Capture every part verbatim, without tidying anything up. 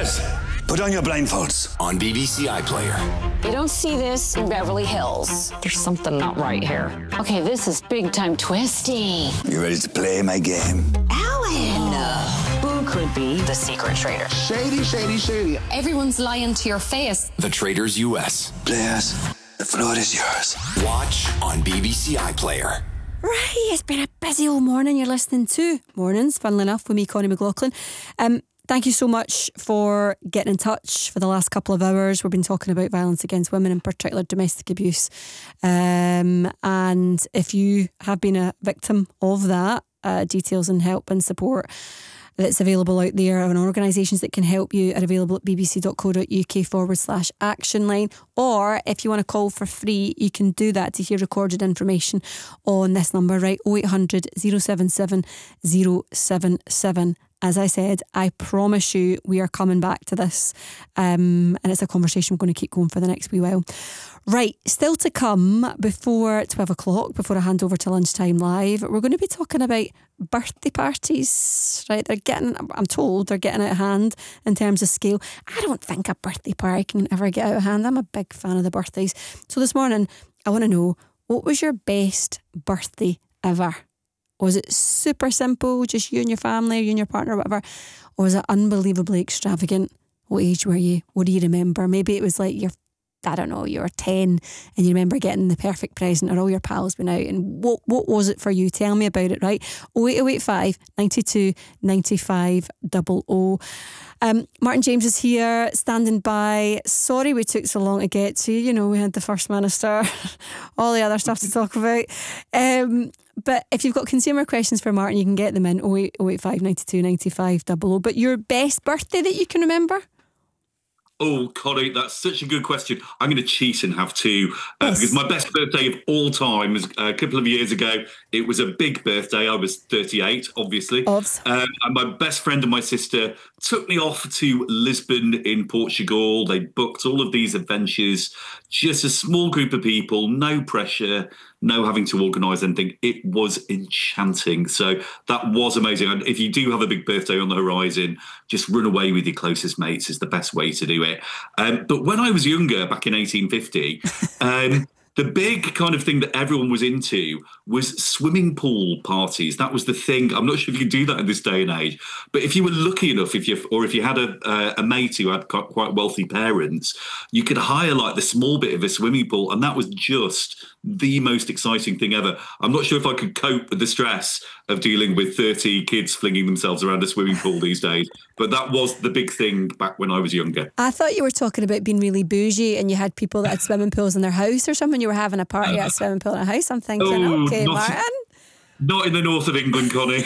Guys, put on your blindfolds. On B B C iPlayer. You don't see this in Beverly Hills. There's something not right here. Okay, this is big time twisty. You ready to play my game? Alan! Who could be the secret traitor? Shady, shady, shady. Everyone's lying to your face. The Traitors U S. Players, the floor is yours. Watch on B B C iPlayer. Right, it's been a busy old morning. You're listening to Mornings, funnily enough, with me, Connie McLaughlin. Um, thank you so much for getting in touch for the last couple of hours. We've been talking about violence against women, in particular domestic abuse. Um, and if you have been a victim of that, uh, details and help and support that's available out there and organisations that can help you are available at bbc.co.uk forward slash action line. Or if you want to call for free, you can do that to hear recorded information on this number, right? oh eight hundred, oh seven seven, oh seven seven. As I said, I promise you we are coming back to this, um, and it's a conversation we're going to keep going for the next wee while. Right, still to come before twelve o'clock, before I hand over to Lunchtime Live, we're going to be talking about birthday parties, right? They're getting, I'm told, they're getting out of hand in terms of scale. I don't think a birthday party can ever get out of hand. I'm a big fan of the birthdays. So this morning, I want to know, what was your best birthday ever? Was it super simple, just you and your family, you and your partner, whatever? Or was it unbelievably extravagant? What age were you? What do you remember? Maybe it was like you're, I don't know, you were ten and you remember getting the perfect present or all your pals went out. And what what was it for you? Tell me about it, right? oh eight oh eight five, nine two, nine five oh oh. Um, Martin James is here, standing by. Sorry we took so long to get to. You know, we had the First Minister, all the other stuff to talk about. Um, but if you've got consumer questions for Martin, you can get them in oh eight oh eight five, nine two, nine five oh oh. But your best birthday that you can remember? Oh, Connie, that's such a good question. I'm going to cheat and have two, uh, Yes. because my best birthday of all time was uh, a couple of years ago. It was a big birthday. I was thirty-eight, obviously. Obs. Um, and my best friend and my sister took me off to Lisbon in Portugal. They booked all of these adventures, just a small group of people, no pressure, no having to organise anything. It was enchanting. So that was amazing. And if you do have a big birthday on the horizon, just run away with your closest mates is the best way to do it. Um, but when I was younger, back in eighteen fifty, um, the big kind of thing that everyone was into was swimming pool parties. That was the thing. I'm not sure if you can do that in this day and age, but if you were lucky enough, if you or if you had a uh, a mate who had quite wealthy parents, you could hire like the small bit of a swimming pool, and that was just the most exciting thing ever. I'm not sure if I could cope with the stress of dealing with thirty kids flinging themselves around a swimming pool these days, but that was the big thing back when I was younger. I thought you were talking about being really bougie and you had people that had swimming pools in their house or something. You were having a party at a swimming pool in a house. I'm thinking, Oh, okay, not- Martin. Not in the north of England, Connie.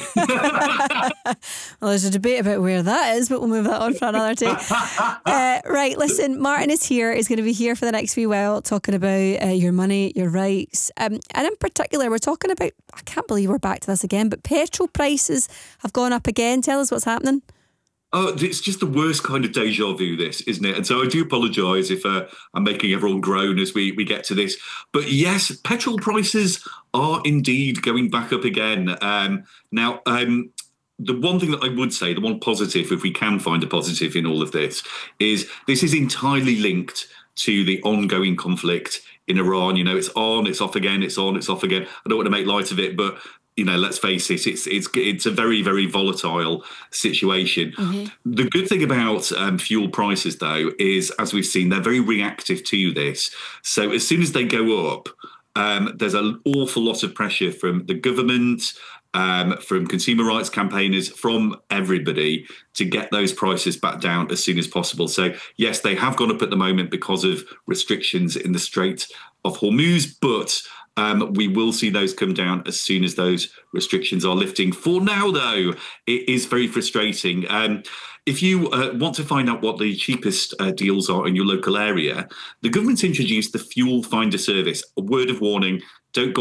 Well, there's a debate about where that is, but we'll move that on for another day. uh, right, listen, Martin is here. He's going to be here for the next few while talking about uh, your money, your rights. Um, and in particular, we're talking about, I can't believe we're back to this again, but petrol prices have gone up again. Tell us what's happening. Oh, it's just the worst kind of deja vu, this, isn't it? And so I do apologise if uh, I'm making everyone groan as we, we get to this. But yes, petrol prices are indeed going back up again. Um, now, um, the one thing that I would say, the one positive, if we can find a positive in all of this, is this is entirely linked to the ongoing conflict in Iran. You know, it's on, it's off again, it's on, it's off again. I don't want to make light of it, but you know, let's face it, it's it's it's a very, very volatile situation. Mm-hmm. The good thing about um, fuel prices, though, is, as we've seen, they're very reactive to this. So as soon as they go up, um, there's an awful lot of pressure from the government, um, from consumer rights campaigners, from everybody to get those prices back down as soon as possible. So, yes, they have gone up at the moment because of restrictions in the Strait of Hormuz, but Um, we will see those come down as soon as those restrictions are lifting. For now, though, it is very frustrating. Um, if you uh, want to find out what the cheapest uh, deals are in your local area, the government's introduced the Fuel Finder service. A word of warning, don't go